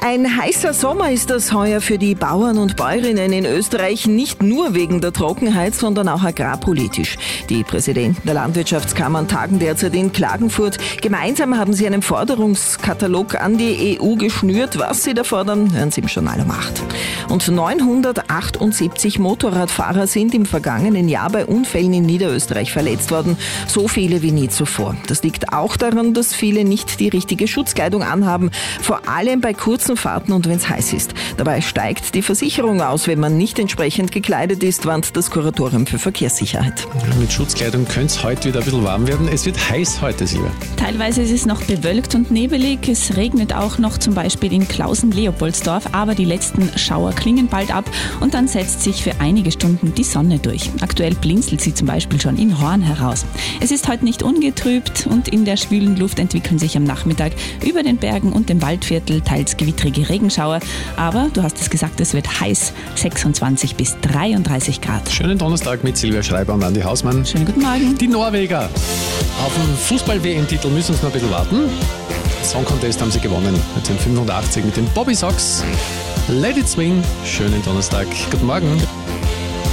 Ein heißer Sommer ist das heuer für die Bauern und Bäuerinnen in Österreich, nicht nur wegen der Trockenheit, sondern auch agrarpolitisch. Die Präsidenten der Landwirtschaftskammern tagen derzeit in Klagenfurt. Gemeinsam haben sie einen Forderungskatalog an die EU geschnürt. Was sie da fordern, hören Sie im Journal um 8. Und 978 Motorradfahrer sind im vergangenen Jahr bei Unfällen in Niederösterreich verletzt worden. So viele wie nie zuvor. Das liegt auch daran, dass viele nicht die richtige Schutzkleidung anhaben, vor allem bei kurzen Fahrten und wenn es heiß ist. Dabei steigt die Versicherung aus, wenn man nicht entsprechend gekleidet ist, warnt das Kuratorium für Verkehrssicherheit. Mit Schutzkleidung könnte es heute wieder ein bisschen warm werden. Es wird heiß heute, Silvia. Teilweise ist es noch bewölkt und nebelig. Es regnet auch noch zum Beispiel in Klausen-Leopoldsdorf, aber die letzten Schauer klingen bald ab und dann setzt sich für einige Stunden die Sonne durch. Aktuell blinzelt sie zum Beispiel schon in Horn heraus. Es ist heute nicht ungetrübt und in der schwülen Luft entwickeln sich am Nachmittag über den Bergen und dem Waldviertel teils gewittrige Regenschauer. Aber du hast es gesagt, es wird heiß, 26 bis 33 Grad. Schönen Donnerstag mit Silvia Schreiber und Andi Hausmann. Schönen guten Morgen. Die Norweger auf den Fußball-WM-Titel müssen uns noch ein bisschen warten. Song Contest haben sie gewonnen, 1985 mit den Bobby Sox. Let it swing. Schönen Donnerstag. Guten Morgen.